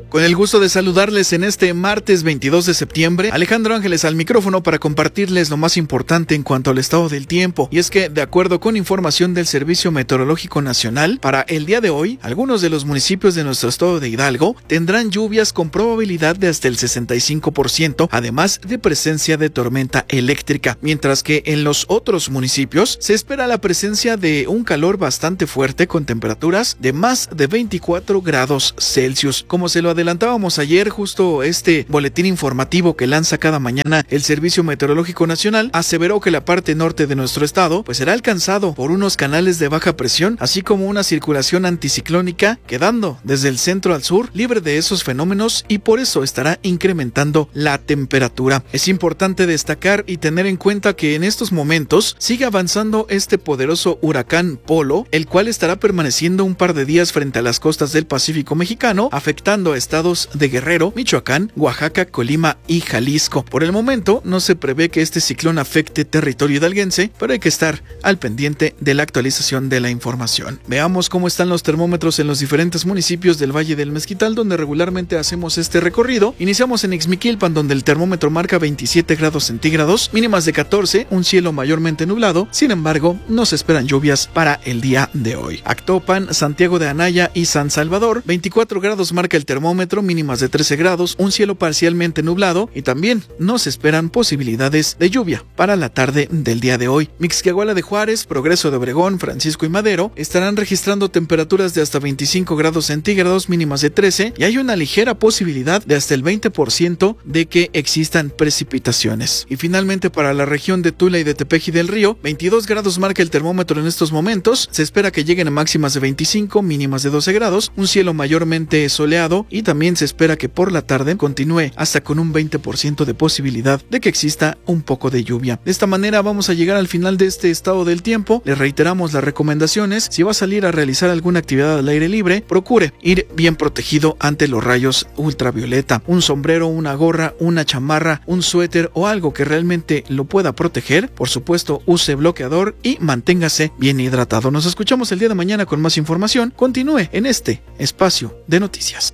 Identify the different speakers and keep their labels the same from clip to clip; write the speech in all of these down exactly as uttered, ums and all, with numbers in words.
Speaker 1: Con el gusto de saludarles en este martes veintidós de septiembre, Alejandro Ángeles al micrófono para compartirles lo más importante en cuanto al estado del tiempo. Y es que, de acuerdo con información del Servicio Meteorológico Nacional, para el día de hoy, algunos de los municipios de nuestro estado de Hidalgo tendrán lluvias con probabilidad de hasta el sesenta y cinco por ciento, además de presencia de tormenta eléctrica, mientras que en los otros municipios se espera la presencia de un calor bastante fuerte con temperaturas de más de veinticuatro grados Celsius. Como se lo adelantábamos ayer, justo este boletín informativo que lanza cada mañana el Servicio Meteorológico Nacional aseveró que la parte norte de nuestro estado pues será alcanzado por unos canales de baja presión, así como una circulación anticiclónica, quedando desde el centro al sur libre de esos fenómenos y por eso estará incrementando la temperatura. Es importante destacar y tener en cuenta que en estos momentos sigue avanzando este poderoso huracán Polo, el cual estará permaneciendo un par de días frente a las costas del Pacífico mexicano, afectando a estados de Guerrero, Michoacán, Oaxaca, Colima y Jalisco. Por el momento no se prevé que este ciclón afecte territorio hidalguense, pero hay que estar al pendiente de la actualización de la información. Veamos cómo están los termómetros en los diferentes municipios del Valle del Mezquital, donde regularmente hacemos este recorrido. Iniciamos en Ixmiquilpan, donde el termómetro marca veintisiete grados centígrados, mínimas de catorce, un cielo mayormente nublado. Sin embargo, no se esperan lluvias para el día de hoy. Actopan, Santiago de Anaya y San Salvador, veinticuatro grados marca el termómetro, mínimas de trece grados, un cielo parcialmente nublado y también no se esperan posibilidades de lluvia para la tarde del día de hoy. Mixquiahuala de Juárez, Progreso de Obregón, Francisco y Madero estarán registrando temperaturas de hasta veinticinco grados centígrados, mínimas de trece, y hay una ligera posibilidad de hasta el veinte por ciento de que existan precipitaciones. Y finalmente para la región de Tula y de Tepeji del Río, veintidós grados marca el termómetro en estos momentos, se espera que lleguen a máximas de veinticinco, mínimas de doce grados, un cielo mayormente soleado y también se espera que por la tarde continúe hasta con un veinte por ciento de posibilidad de que exista un poco de lluvia. De esta manera vamos a llegar al final de este estado del tiempo. Les reiteramos las recomendaciones: si va a salir a realizar alguna actividad al aire libre, procure ir bien protegido ante los rayos ultravioleta. Un sombrero, una gorra, una chamarra, un suéter o algo que realmente lo pueda proteger. Por supuesto, use bloqueador y manténgase bien hidratado. Nos escuchamos el día de mañana con más información. Continúe en este espacio de noticias.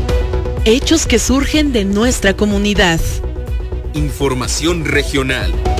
Speaker 2: Hechos que surgen de nuestra comunidad.
Speaker 3: Información regional.